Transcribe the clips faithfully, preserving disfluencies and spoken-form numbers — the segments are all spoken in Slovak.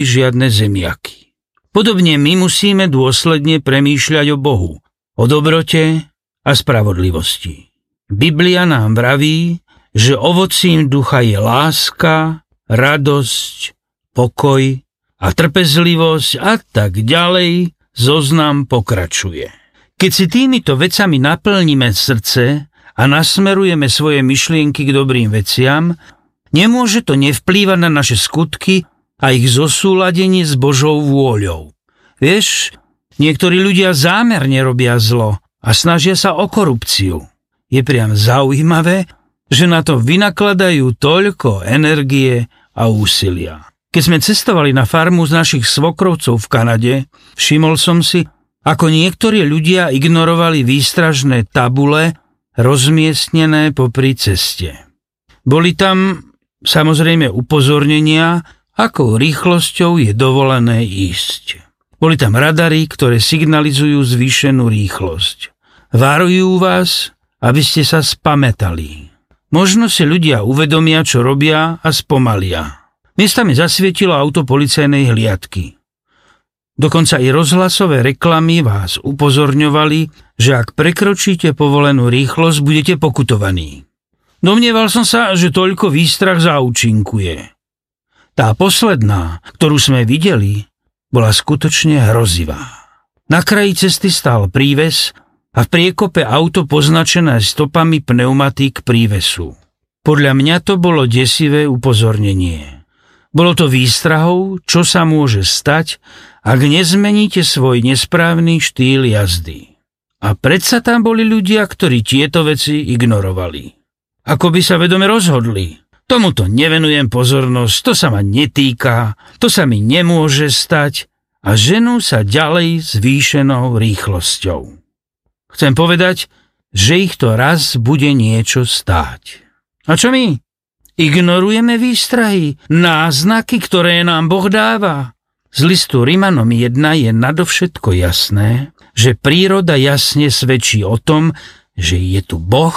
žiadne zemiaky. Podobne my musíme dôsledne premýšľať o Bohu, o dobrote a spravodlivosti. Biblia nám vraví, že ovocím ducha je láska, radosť, pokoj a trpezlivosť a tak ďalej, zoznam pokračuje. Keď si týmito vecami naplníme srdce a nasmerujeme svoje myšlienky k dobrým veciam, nemôže to nevplývať na naše skutky a ich zosúladenie s Božou vôľou. Vieš, niektorí ľudia zámerne robia zlo a snažia sa o korupciu. Je priam zaujímavé, že na to vynakladajú toľko energie a úsilia. Keď sme cestovali na farmu z našich svokrovcov v Kanade, všimol som si, ako niektorí ľudia ignorovali výstražné tabule rozmiestnené popri ceste. Boli tam samozrejme upozornenia, akou rýchlosťou je dovolené ísť. Boli tam radary, ktoré signalizujú zvýšenú rýchlosť. Varujú vás, aby ste sa spamätali. Možno si ľudia uvedomia, čo robia a spomalia. Miestami zasvietilo auto policajnej hliadky. Dokonca i rozhlasové reklamy vás upozorňovali, že ak prekročíte povolenú rýchlosť, budete pokutovaní. Domnieval som sa, že toľko výstrach zaúčinkuje. Tá posledná, ktorú sme videli, bola skutočne hrozivá. Na kraji cesty stál príves a v priekope auto poznačené stopami pneumatík prívesu. Podľa mňa to bolo desivé upozornenie. Bolo to výstrahou, čo sa môže stať, ak nezmeníte svoj nesprávny štýl jazdy. A predsa tam boli ľudia, ktorí tieto veci ignorovali. Ako by sa vedome rozhodli. Tomuto nevenujem pozornosť, to sa ma netýka, to sa mi nemôže stať a ženú sa ďalej zvýšenou rýchlosťou. Chcem povedať, že ich to raz bude niečo stáť. A čo my? Ignorujeme výstrahy, náznaky, ktoré nám Boh dáva. Z listu Rimanom jedna je nadovšetko jasné, že príroda jasne svedčí o tom, že je tu Boh,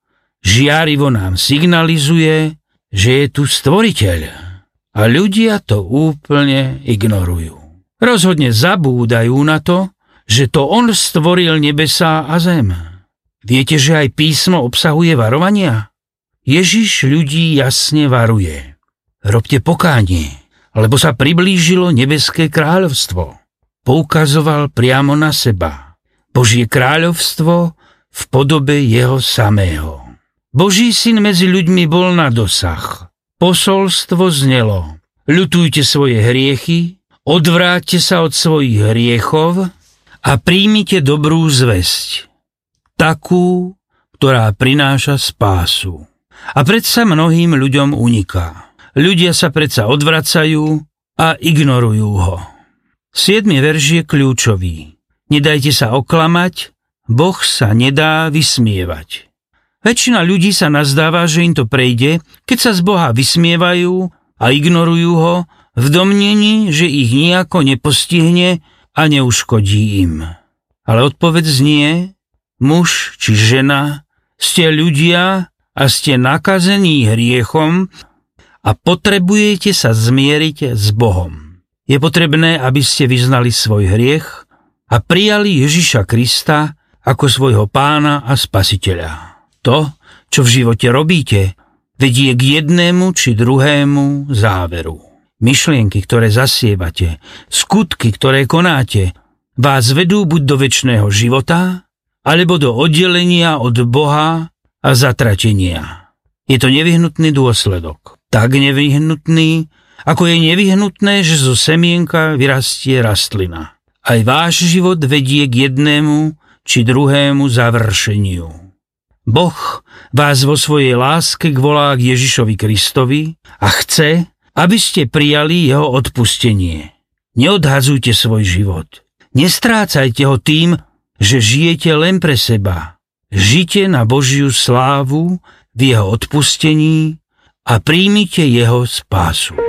žiarivo nám signalizuje, že je tu stvoriteľ a ľudia to úplne ignorujú. Rozhodne zabúdajú na to, že to on stvoril nebesá a zem. Viete, že aj písmo obsahuje varovania? Ježiš ľudí jasne varuje. Robte pokánie, lebo sa priblížilo nebeské kráľovstvo. Poukazoval priamo na seba. Božie kráľovstvo v podobe jeho samého. Boží syn medzi ľuďmi bol na dosah. Posolstvo znelo: ľutujte svoje hriechy, odvráťte sa od svojich hriechov a príjmite dobrú zvesť. Takú, ktorá prináša spásu. A predsa mnohým ľuďom uniká. Ľudia sa predsa odvracajú a ignorujú ho. Siedmy verš je kľúčový. Nedajte sa oklamať, Boh sa nedá vysmievať. Väčšina ľudí sa nazdáva, že im to prejde, keď sa z Boha vysmievajú a ignorujú ho v domnení, že ich nejako nepostihne a neuškodí im. Ale odpoveď znie: muž či žena, ste ľudia a ste nakazení hriechom a potrebujete sa zmieriť s Bohom. Je potrebné, aby ste vyznali svoj hriech a prijali Ježiša Krista ako svojho pána a spasiteľa. To, čo v živote robíte, vedie k jednému či druhému záveru. Myšlienky, ktoré zasievate, skutky, ktoré konáte, vás vedú buď do večného života, alebo do oddelenia od Boha a zatratenia. Je to nevyhnutný dôsledok. Tak nevyhnutný, ako je nevyhnutné, že zo semienka vyrastie rastlina. Aj váš život vedie k jednému či druhému završeniu. Boh vás vo svojej láske volá k Ježišovi Kristovi a chce, aby ste prijali jeho odpustenie. Neodhadzujte svoj život. Nestrácajte ho tým, že žijete len pre seba. Žite na Božiu slávu v jeho odpustení a príjmite jeho spásu.